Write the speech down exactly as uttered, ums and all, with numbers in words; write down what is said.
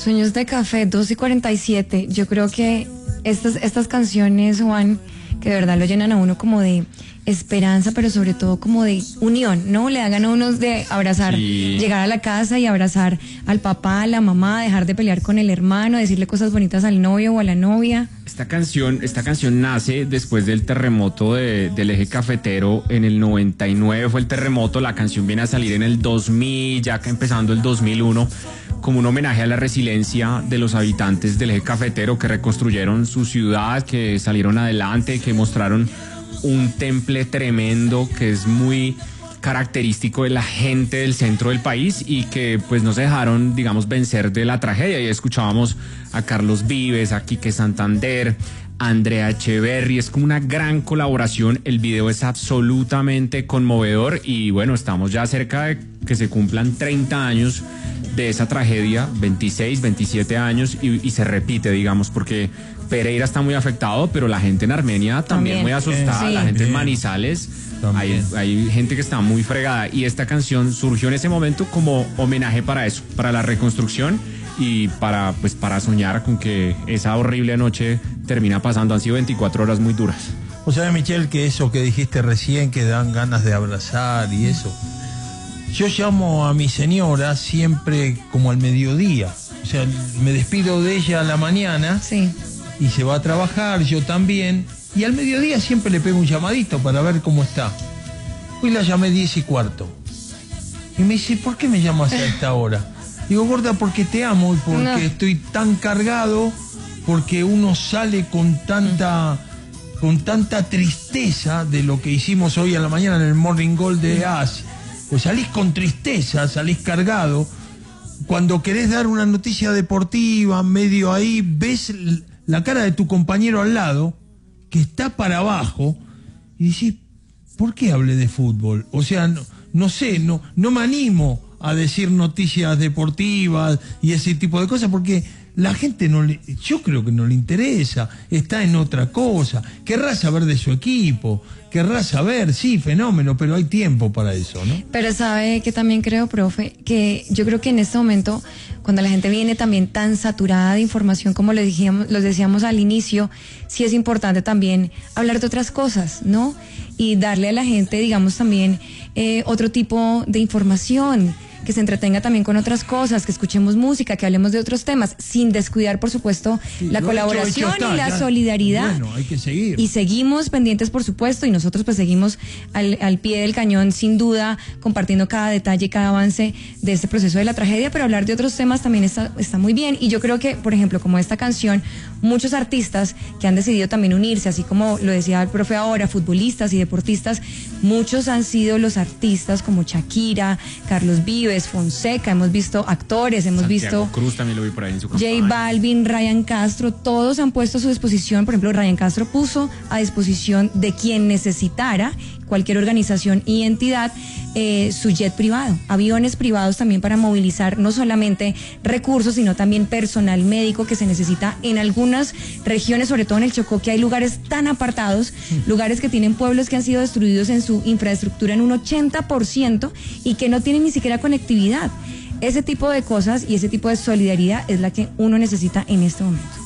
Sueños de Café, dos y cuarenta y siete. Yo creo que estas, estas canciones, Juan, que de verdad lo llenan a uno como de esperanza, pero sobre todo como de unión, ¿no? Le hagan a unos de abrazar, sí. Llegar a la casa y abrazar al papá, a la mamá, dejar de pelear con el hermano, decirle cosas bonitas al novio o a la novia. Esta canción, esta canción nace después del terremoto de, del eje cafetero en el noventa y nueve, fue el terremoto. La canción viene a salir en el dos mil, ya que empezando el dos mil uno, como un homenaje a la resiliencia de los habitantes del eje cafetero que reconstruyeron su ciudad, que salieron adelante, que mostraron un temple tremendo que es muy característico de la gente del centro del país y que pues no se dejaron, digamos, vencer de la tragedia. Y escuchábamos a Carlos Vives, a Quique Santander, a Andrea Echeverry. Es como una gran colaboración. El video es absolutamente conmovedor y bueno, estamos ya cerca de que se cumplan treinta años de esa tragedia, veintiséis, veintisiete años, y, y se repite, digamos, porque Pereira está muy afectado, pero la gente en Armenia también, también. muy asustada, sí. La gente en Manizales, hay, hay gente que está muy fregada, y esta canción surgió en ese momento como homenaje para eso, para la reconstrucción y para, pues, para soñar con que esa horrible noche termina pasando. Han sido veinticuatro horas muy duras. O sea, Michelle, que eso que dijiste recién, que dan ganas de abrazar y eso, yo llamo a mi señora siempre como al mediodía, o sea, me despido de ella a la mañana, sí. Y se va a trabajar, yo también, y al mediodía siempre le pego un llamadito para ver cómo está. Hoy la llamé diez y cuarto, y me dice, ¿por qué me llamas a esta hora? Digo, gorda, porque te amo y porque no. estoy tan cargado, porque uno sale con tanta, con tanta tristeza de lo que hicimos hoy a la mañana en el Morning Gold de Ash. Pues salís con tristeza, salís cargado. Cuando querés dar una noticia deportiva, medio ahí, ves la cara de tu compañero al lado, que está para abajo, y decís, ¿por qué hablé de fútbol? O sea, no, no sé, no, no me animo a decir noticias deportivas y ese tipo de cosas, porque la gente no le, yo creo que no le interesa, está en otra cosa, querrá saber de su equipo, querrá saber, sí, fenómeno, pero hay tiempo para eso, ¿no? Pero sabe que también creo, profe, que yo creo que en este momento, cuando la gente viene también tan saturada de información, como lo decíamos, los decíamos al inicio, sí es importante también hablar de otras cosas, ¿no? Y darle a la gente, digamos, también eh, otro tipo de información, que se entretenga también con otras cosas, que escuchemos música, que hablemos de otros temas, sin descuidar, por supuesto, sí, la colaboración hecho, hecho está, y la ya, solidaridad. Bueno, hay que seguir. Y seguimos pendientes, por supuesto, y nosotros pues seguimos al, al pie del cañón, sin duda, compartiendo cada detalle, cada avance de este proceso de la tragedia, pero hablar de otros temas también está, está muy bien. Y yo creo que, por ejemplo, como esta canción, muchos artistas que han decidido también unirse, así como lo decía el profe ahora, futbolistas y deportistas, muchos han sido los artistas como Shakira, Carlos Vives, Fonseca, hemos visto actores, hemos Santiago visto Cruz también lo vi por ahí en su campaña. J Balvin, Ryan Castro, todos han puesto a su disposición. Por ejemplo, Ryan Castro puso a disposición de quien necesitara, cualquier organización y entidad, eh, su jet privado, aviones privados también para movilizar no solamente recursos, sino también personal médico que se necesita en algunas regiones, sobre todo en el Chocó, que hay lugares tan apartados, lugares que tienen pueblos que han sido destruidos en su infraestructura en un ochenta por ciento y que no tienen ni siquiera conectividad. Ese tipo de cosas y ese tipo de solidaridad es la que uno necesita en este momento.